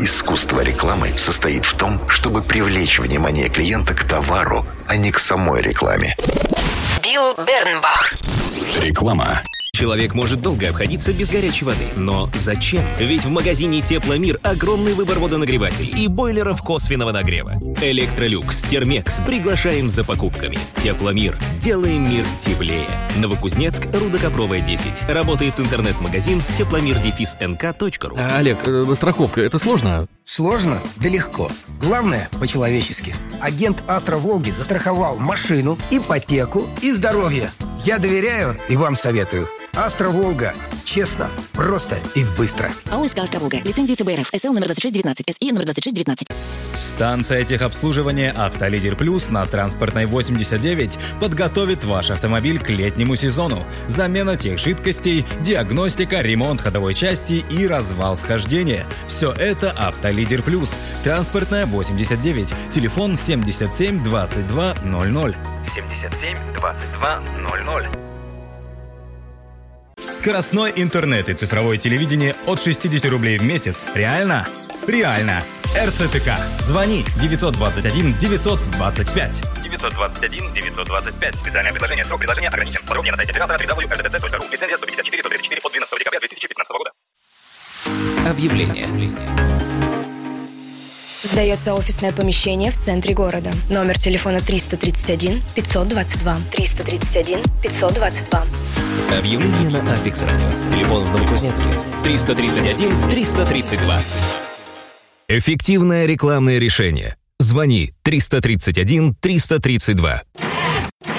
Искусство рекламы состоит в том, чтобы привлечь внимание клиента к товару, а не к самой рекламе. Билл Бернбах. Реклама. Человек может долго обходиться без горячей воды. Но зачем? Ведь в магазине «Тепломир» огромный выбор водонагревателей и бойлеров косвенного нагрева. «Электролюкс», «Термекс» приглашаем за покупками. «Тепломир». Делаем мир теплее. Новокузнецк, Рудокопровая, 10. Работает интернет-магазин тепломир-нк.ру. Олег, страховка — это сложно? Сложно? Да легко. Главное — по-человечески. Агент «Астра Волги» застраховал машину, ипотеку и здоровье. Я доверяю и вам советую. «Астра Волга». Честно, просто и быстро. АОСК «Астра Волга». Лицензия ЦБРФ. СЛ номер 2619. СИ номер 2619. Станция техобслуживания «Автолидер Плюс» на Транспортной 89 подготовит ваш автомобиль к летнему сезону. Замена техжидкостей, диагностика, ремонт ходовой части и развал схождения. Все это «Автолидер Плюс». Транспортная 89. Телефон 77 22 00. 77 22 00. Скоростной интернет и цифровое телевидение от 60 рублей в месяц. Реально? Реально. РЦТК. Звони 921 925. 921 925. Специальное предложение. Срок предложения ограничен. Подробнее на сайте оператора www.rtc.ru. Лицензия 154-134 от 12 декабря 2015 года. Объявление. Сдается офисное помещение в центре города. Номер телефона 331 522. 331 522. Объявление на Apex Radio. Телефон в Новокузнецке 331 332. Эффективное рекламное решение. Звони 331 332.